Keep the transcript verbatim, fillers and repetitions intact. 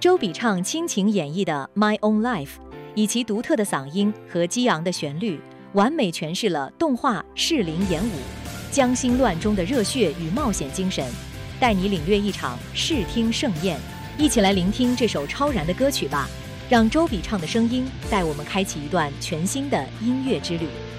周笔畅倾情演绎的《My Own Life》，以其独特的嗓音和激昂的旋律，完美诠释了动画适龄演武、将心乱中的热血与冒险精神，带你领略一场视听盛宴。一起来聆听这首超燃的歌曲吧，让周笔畅的声音带我们开启一段全新的音乐之旅。